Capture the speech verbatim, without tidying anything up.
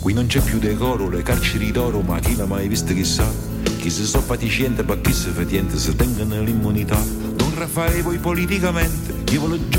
Qui non c'è più decoro, le carceri d'oro, ma chi l'ha mai visto chissà? Chi si so paticiente, ma chi si fetiente, se tengono l'immunità. Don Raffaele, voi politicamente, io ve lo giuro